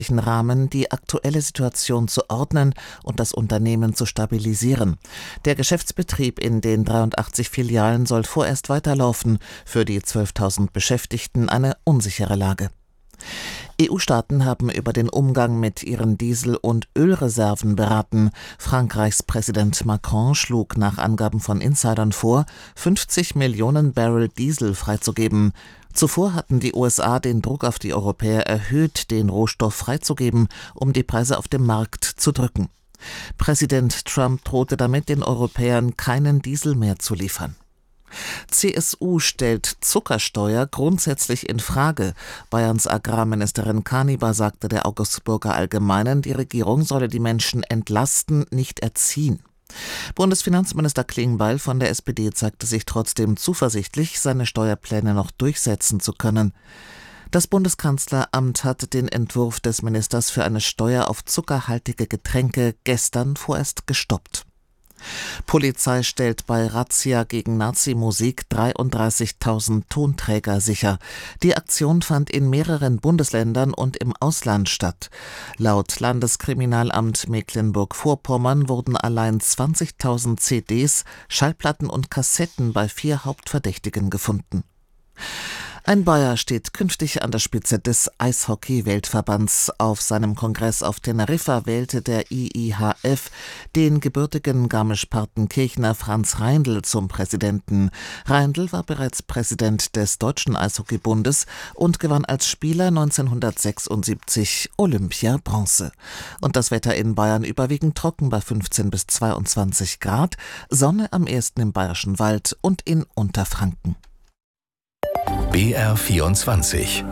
Rahmen die aktuelle Situation zu ordnen und das Unternehmen zu stabilisieren. Der Geschäftsbetrieb in den 83 Filialen soll vorerst weiterlaufen, für die 12.000 Beschäftigten eine unsichere Lage. EU-Staaten haben über den Umgang mit ihren Diesel- und Ölreserven beraten. Frankreichs Präsident Macron schlug nach Angaben von Insidern vor, 50 Millionen Barrel Diesel freizugeben. Zuvor hatten die USA den Druck auf die Europäer erhöht, den Rohstoff freizugeben, um die Preise auf dem Markt zu drücken. Präsident Trump drohte damit, den Europäern keinen Diesel mehr zu liefern. CSU stellt Zuckersteuer grundsätzlich in Frage. Bayerns Agrarministerin Kaniber sagte der Augsburger Allgemeinen, die Regierung solle die Menschen entlasten, nicht erziehen. Bundesfinanzminister Klingbeil von der SPD zeigte sich trotzdem zuversichtlich, seine Steuerpläne noch durchsetzen zu können. Das Bundeskanzleramt hat den Entwurf des Ministers für eine Steuer auf zuckerhaltige Getränke gestern vorerst gestoppt. Polizei stellt bei Razzia gegen Nazi-Musik 33.000 Tonträger sicher. Die Aktion fand in mehreren Bundesländern und im Ausland statt. Laut Landeskriminalamt Mecklenburg-Vorpommern wurden allein 20.000 CDs, Schallplatten und Kassetten bei 4 Hauptverdächtigen gefunden. Ein Bayer steht künftig an der Spitze des Eishockey-Weltverbands. Auf seinem Kongress auf Teneriffa wählte der IIHF den gebürtigen Garmisch-Partenkirchner Franz Reindl zum Präsidenten. Reindl war bereits Präsident des Deutschen Eishockeybundes und gewann als Spieler 1976 Olympia-Bronze. Und das Wetter in Bayern überwiegend trocken bei 15 bis 22 Grad, Sonne am ehesten im Bayerischen Wald und in Unterfranken. BR24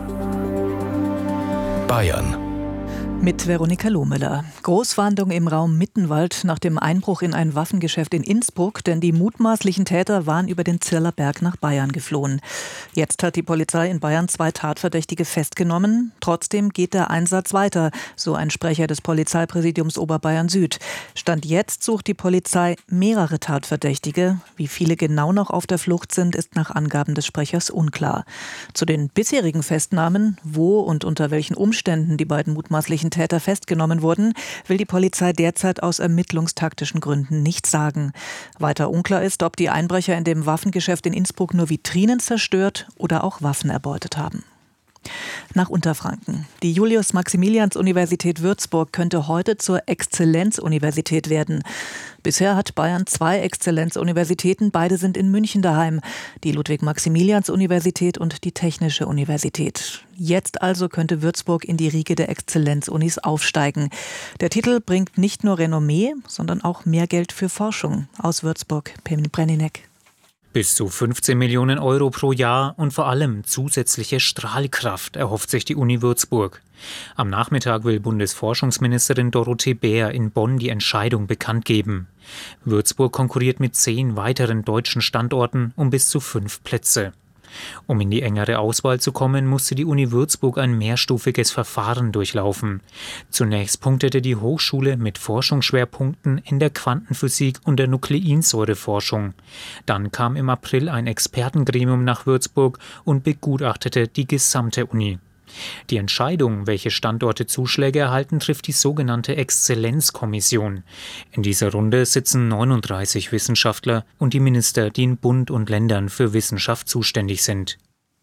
Bayern mit Veronika Lohmüller. Großfahndung im Raum Mittenwald nach dem Einbruch in ein Waffengeschäft in Innsbruck, denn die mutmaßlichen Täter waren über den Zirler Berg nach Bayern geflohen. Jetzt hat die Polizei in Bayern 2 Tatverdächtige festgenommen. Trotzdem geht der Einsatz weiter, so ein Sprecher des Polizeipräsidiums Oberbayern Süd. Stand jetzt sucht die Polizei mehrere Tatverdächtige. Wie viele genau noch auf der Flucht sind, ist nach Angaben des Sprechers unklar. Zu den bisherigen Festnahmen, wo und unter welchen Umständen die beiden mutmaßlichen Täter festgenommen wurden, will die Polizei derzeit aus ermittlungstaktischen Gründen nichts sagen. Weiter unklar ist, ob die Einbrecher in dem Waffengeschäft in Innsbruck nur Vitrinen zerstört oder auch Waffen erbeutet haben. Nach Unterfranken. Die Julius-Maximilians-Universität Würzburg könnte heute zur Exzellenzuniversität werden. Bisher hat Bayern 2 Exzellenzuniversitäten, beide sind in München daheim. Die Ludwig-Maximilians-Universität und die Technische Universität. Jetzt also könnte Würzburg in die Riege der Exzellenzunis aufsteigen. Der Titel bringt nicht nur Renommee, sondern auch mehr Geld für Forschung. Aus Würzburg, Pemni Brenninek. Bis zu 15 Millionen Euro pro Jahr und vor allem zusätzliche Strahlkraft erhofft sich die Uni Würzburg. Am Nachmittag will Bundesforschungsministerin Dorothee Bär in Bonn die Entscheidung bekannt geben. Würzburg konkurriert mit 10 weiteren deutschen Standorten um bis zu 5 Plätze. Um in die engere Auswahl zu kommen, musste die Uni Würzburg ein mehrstufiges Verfahren durchlaufen. Zunächst punktete die Hochschule mit Forschungsschwerpunkten in der Quantenphysik und der Nukleinsäureforschung. Dann kam im April ein Expertengremium nach Würzburg und begutachtete die gesamte Uni. Die Entscheidung, welche Standorte Zuschläge erhalten, trifft die sogenannte Exzellenzkommission. In dieser Runde sitzen 39 Wissenschaftler und die Minister, die in Bund und Ländern für Wissenschaft zuständig sind.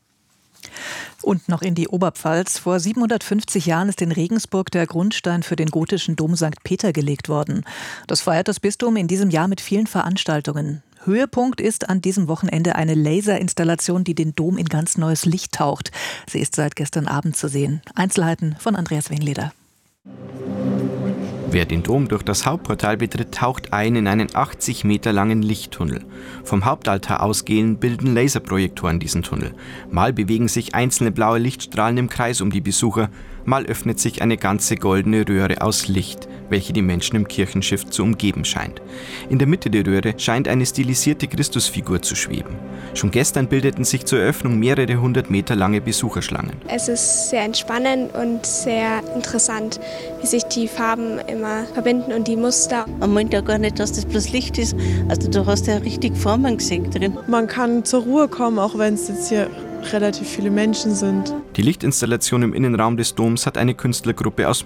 Und noch in die Oberpfalz. Vor 750 Jahren ist in Regensburg der Grundstein für den gotischen Dom St. Peter gelegt worden. Das feiert das Bistum in diesem Jahr mit vielen Veranstaltungen. Höhepunkt ist an diesem Wochenende eine Laserinstallation, die den Dom in ganz neues Licht taucht. Sie ist seit gestern Abend zu sehen. Einzelheiten von Andreas Wengleder. Wer den Dom durch das Hauptportal betritt, taucht ein in einen 80 Meter langen Lichttunnel. Vom Hauptaltar ausgehend bilden Laserprojektoren diesen Tunnel. Mal bewegen sich einzelne blaue Lichtstrahlen im Kreis um die Besucher, mal öffnet sich eine ganze goldene Röhre aus Licht, welche die Menschen im Kirchenschiff zu umgeben scheint. In der Mitte der Röhre scheint eine stilisierte Christusfigur zu schweben. Schon gestern bildeten sich zur Eröffnung mehrere 100 Meter lange Besucherschlangen. Es ist sehr entspannend und sehr interessant, wie sich die Farben immer verbinden und die Muster. Man meint ja gar nicht, dass das bloß Licht ist. Also du hast ja richtig Formen gesehen drin. Man kann zur Ruhe kommen, auch wenn es jetzt hier relativ viele Menschen sind. Die Lichtinstallation im Innenraum des Doms hat eine Künstlergruppe aus